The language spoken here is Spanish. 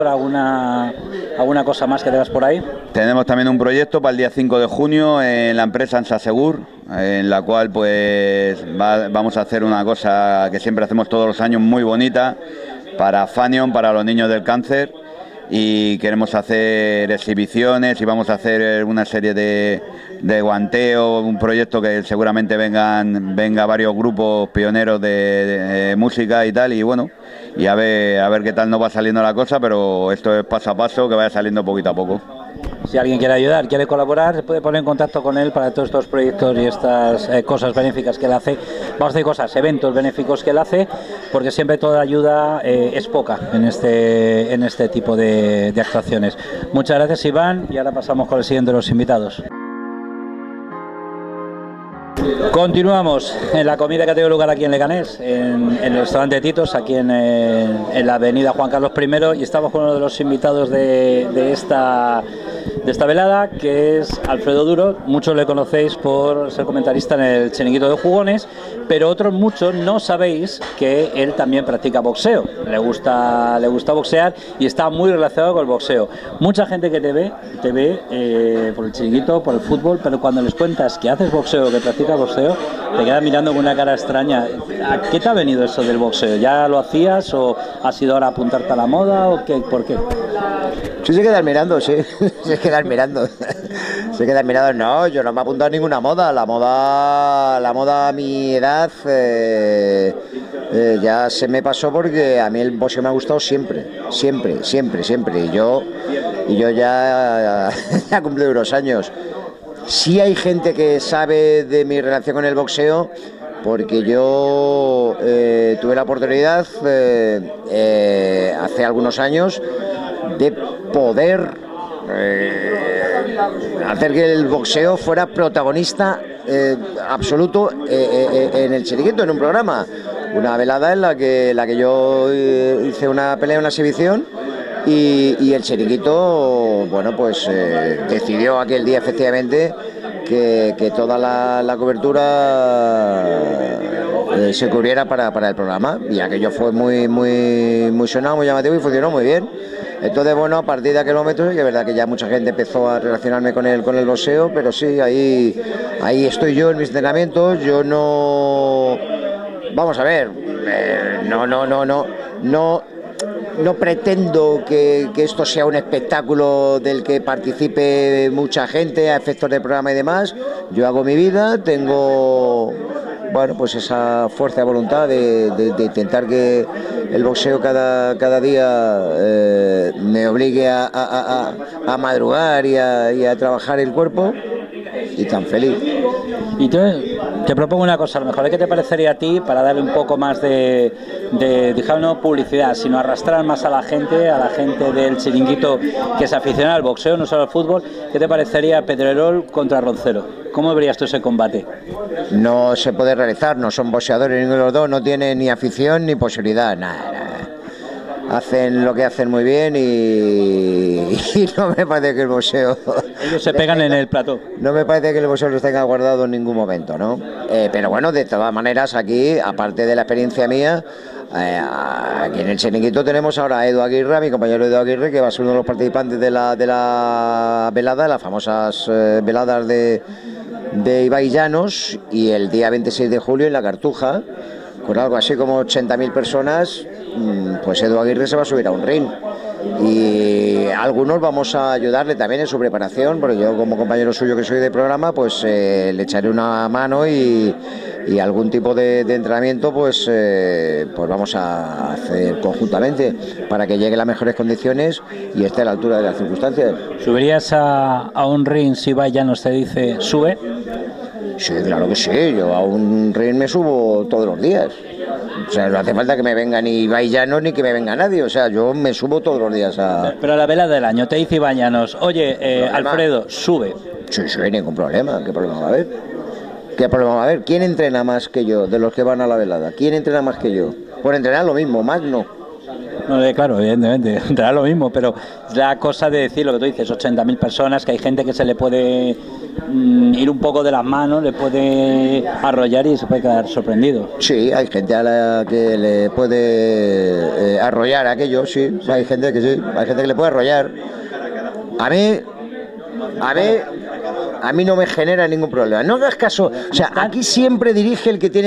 ¿Alguna cosa más que tengas por ahí? Tenemos también un proyecto para el día 5 de junio en la empresa Ansasegur, en la cual pues vamos a hacer una cosa que siempre hacemos todos los años, muy bonita, para Fanion, para los niños del cáncer, y queremos hacer exhibiciones y vamos a hacer una serie de guanteo, un proyecto que seguramente venga varios grupos pioneros de música y tal, y bueno, y a ver qué tal nos va saliendo la cosa, pero esto es paso a paso, que vaya saliendo poquito a poco. Si alguien quiere ayudar, quiere colaborar, se puede poner en contacto con él para todos estos proyectos y estas cosas benéficas que él hace. Vamos a decir eventos benéficos que él hace, porque siempre toda ayuda es poca en este tipo de actuaciones. Muchas gracias, Iván, y ahora pasamos con el siguiente de los invitados. Continuamos en la comida que ha tenido lugar aquí en Leganés, en el restaurante Titos, aquí en la avenida Juan Carlos I, y estamos con uno de los invitados de esta velada, que es Alfredo Duro. Muchos le conocéis por ser comentarista en el Chiringuito de Jugones, pero otros muchos no sabéis que él también practica boxeo. Le gusta boxear y está muy relacionado con el boxeo. Mucha gente que te ve por el Chiringuito, por el fútbol, pero cuando les cuentas que haces boxeo, que practicas boxeo, te quedas mirando con una cara extraña. ¿A qué te ha venido eso del boxeo? ¿Ya lo hacías o has ido ahora a apuntarte a la moda o qué? ¿Por qué? Sí, se quedan mirando, sí. Se quedan mirando. Se quedan mirando. No, yo no me he apuntado a ninguna moda. La moda a mi edad ya se me pasó, porque a mí el boxeo me ha gustado siempre. Y yo ya he cumplido unos años. Sí hay gente que sabe de mi relación con el boxeo, porque yo tuve la oportunidad hace algunos años de poder hacer que el boxeo fuera protagonista absoluto en el Chiringuito, en un programa, una velada en la que yo hice una pelea, una exhibición, y el Chiringuito, bueno, pues decidió aquel día efectivamente que toda la cobertura se cubriera para el programa, y aquello fue muy sonado, muy llamativo, y funcionó muy bien. Entonces, bueno, a partir de aquel momento, que es verdad que ya mucha gente empezó a relacionarme con el boxeo, pero sí, ahí estoy yo en mis entrenamientos. Yo no... Vamos a ver, no pretendo que esto sea un espectáculo del que participe mucha gente a efectos de programa y demás. Yo hago mi vida, tengo, bueno, pues esa fuerza de voluntad de intentar que el boxeo cada día me obligue a madrugar y a trabajar el cuerpo, y tan feliz. Y te propongo una cosa, a lo mejor, ¿qué te parecería a ti, para darle un poco más de no publicidad, sino arrastrar más a la gente del Chiringuito que se aficiona al boxeo, no solo al fútbol? ¿Qué te parecería Pedrerol contra Roncero? ¿Cómo verías tú ese combate? No se puede realizar, no son boxeadores ninguno de los dos, no tienen ni afición ni posibilidad, nada. Hacen lo que hacen muy bien y no me parece que el boxeo... Ellos se pegan en el plató. No me parece que el boxeo los tenga guardado en ningún momento, ¿no? Pero bueno, de todas maneras, aquí, aparte de la experiencia mía, aquí en el Chiringuito tenemos ahora a Edu Aguirre, a mi compañero Edu Aguirre, que va a ser uno de los participantes de la velada, las famosas veladas de Ibai Llanos, y el día 26 de julio en La Cartuja, con algo así como 80.000 personas, pues Edu Aguirre se va a subir a un ring. Y algunos vamos a ayudarle también en su preparación, porque yo, como compañero suyo que soy de programa, pues le echaré una mano y algún tipo de entrenamiento pues vamos a hacer conjuntamente para que llegue a las mejores condiciones y esté a la altura de las circunstancias. ¿Subirías a un ring si Ibai Llanos te dice sube? Sí, claro que sí, yo a un ring me subo todos los días. O sea, no hace falta que me venga ni Ibai Llanos ni que me venga nadie. O sea, yo me subo todos los días a... Pero a la vela del año te dice Ibai Llanos, oye, Alfredo, sube. Sí, ningún problema. ¿Qué problema va a haber? ¿Qué problema va a haber? ¿Quién entrena más que yo de los que van a la velada? ¿Quién entrena más que yo? Por entrenar lo mismo, más no. No, claro, evidentemente, dará lo mismo, pero es la cosa de decir lo que tú dices, 80.000 personas, que hay gente que se le puede ir un poco de las manos, le puede arrollar y se puede quedar sorprendido. Sí, hay gente a la que le puede arrollar aquello, sí, hay gente que sí, hay gente que le puede arrollar. A mí no me genera ningún problema. No hagas caso, o sea, aquí siempre dirige el que tiene